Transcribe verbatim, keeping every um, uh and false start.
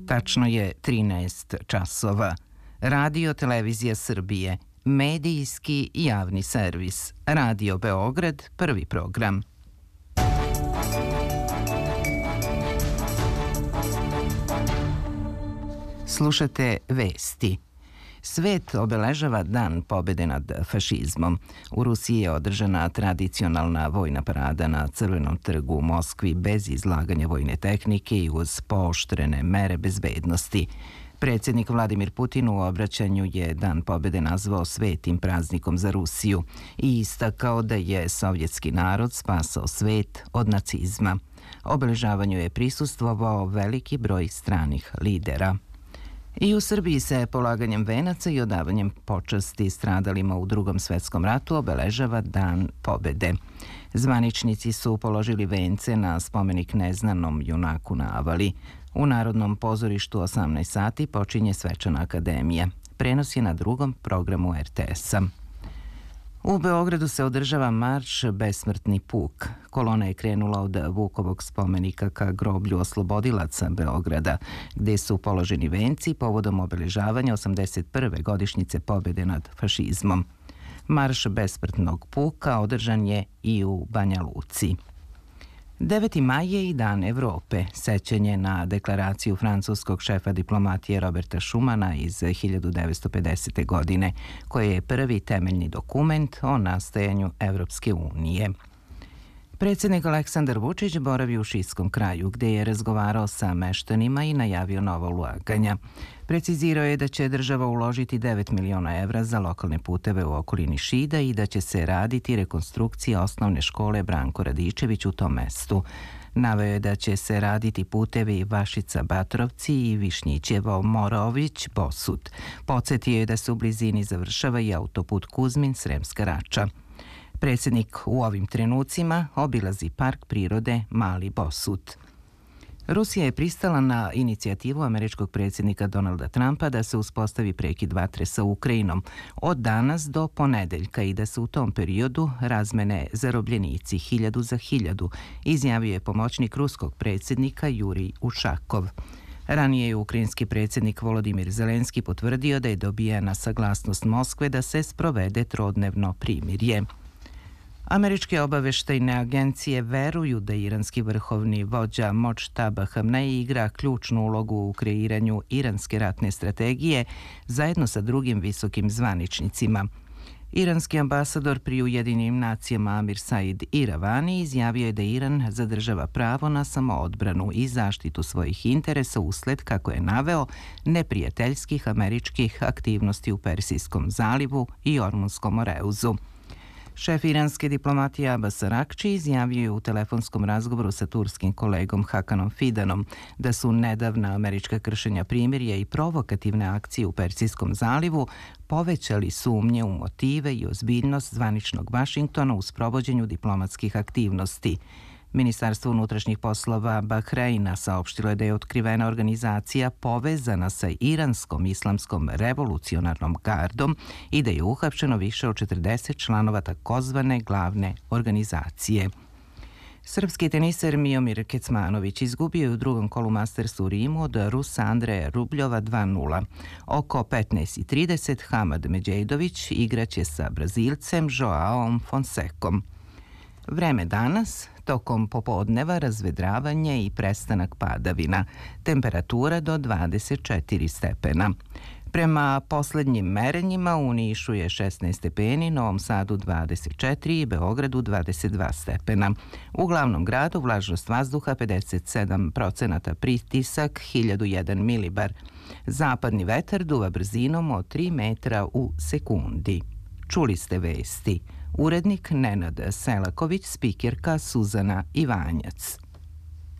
Tačno je trinaest časova. Radio Televizija Srbije, medijski javni servis. Radio Beograd, prvi program. Slušate vesti. Svet obeležava Dan pobede nad fašizmom. U Rusiji je održana tradicionalna vojna parada na Crvenom trgu u Moskvi bez izlaganja vojne tehnike i uz pooštrene mere bezbednosti. Predsjednik Vladimir Putin u obraćanju je Dan pobede nazvao svetim praznikom za Rusiju i istakao da je sovjetski narod spasao svet od nacizma. Obeležavanju je prisustvovao veliki broj stranih lidera. I u Srbiji se polaganjem venaca i odavanjem počasti stradalima u Drugom svetskom ratu obeležava Dan pobede. Zvaničnici su položili vence na spomenik neznanom junaku na Avali. U Narodnom pozorištu osamnaest sati počinje svečana akademija. Prenos je na drugom programu er te esa. U Beogradu se održava marš Besmrtni puk. Kolona je krenula od Vukovog spomenika ka groblju oslobodilaca Beograda, gde su položeni venci povodom obeležavanja osamdeset prve godišnjice pobede nad fašizmom. Marš Besmrtnog puka održan je i u Banja Luci. deveti maj je i Dan Evrope, sećanje na deklaraciju francuskog šefa diplomatije Roberta Schumana iz hiljadu devetsto pedesete. godine, koji je prvi temeljni dokument o nastajanju Evropske unije. Predsjednik Aleksandar Vučić boravi u Šijskom kraju, gde je razgovarao sa meštanima i najavio nova ulaganja. Precizirao je da će država uložiti devet miliona evra za lokalne puteve u okolini Šida i da će se raditi rekonstrukcija osnovne škole Branko Radičević u tom mestu. Naveo je da će se raditi putevi Vašica-Batrovci i Višnjićevo-Morović-Bosut. Podsjetio je da se u blizini završava i autoput Kuzmin-Sremska Rača. Predsjednik u ovim trenucima obilazi park prirode Mali Bosut. Rusija je pristala na inicijativu američkog predsjednika Donalda Trumpa da se uspostavi prekid vatre sa Ukrajinom od danas do ponedeljka i da se u tom periodu razmene zarobljenici hiljadu za hiljadu, izjavio je pomoćnik ruskog predsjednika Jurij Ušakov. Ranije je ukrajinski predsjednik Volodimir Zelenski potvrdio da je dobijena saglasnost Moskve da se sprovede trodnevno primirje. Američke obaveštajne agencije veruju da iranski vrhovni vođa Modžtaba Hamnei igra ključnu ulogu u kreiranju iranske ratne strategije zajedno sa drugim visokim zvaničnicima. Iranski ambasador pri Ujedinjenim nacijama Amir Said Iravani izjavio je da Iran zadržava pravo na samoodbranu i zaštitu svojih interesa usled, kako je naveo, neprijateljskih američkih aktivnosti u Persijskom zalivu i Ormunskom moreuzu. Šef iranske diplomatije Abbas Arakči izjavio je u telefonskom razgovoru sa turskim kolegom Hakanom Fidanom da su nedavna američka kršenja primirja i provokativne akcije u Persijskom zalivu povećali sumnje u motive i ozbiljnost zvaničnog Vašingtona u sprovođenju diplomatskih aktivnosti. Ministarstvo unutrašnjih poslova Bahreina saopštilo je da je otkrivena organizacija povezana sa iranskom islamskom revolucionarnom gardom i da je uhapšeno više od četrdeset članova takozvane glavne organizacije. Srpski teniser Miomir Kecmanović izgubio je u drugom kolu Mastersu u Rimu od Rusa Andreja Rubljova dva nula. Oko petnaest i trideset Hamad Međejdović igraće sa Brazilcem Joaom Fonsecom. Vreme danas, tokom popodneva razvedravanje i prestanak padavina, temperatura do dvadeset četiri stepena. Prema poslednjim merenjima u Nišu je šesnaest stepeni, Novom Sadu dvadeset četiri i Beogradu dvadeset dva stepena. U glavnom gradu vlažnost vazduha pedeset sedam procenata, pritisak hiljadu jedan milibar. Zapadni vetar duva brzinom od tri metra u sekundi. Čuli ste vesti. Urednik Nenad Selaković, spikerka Suzana Ivanjac.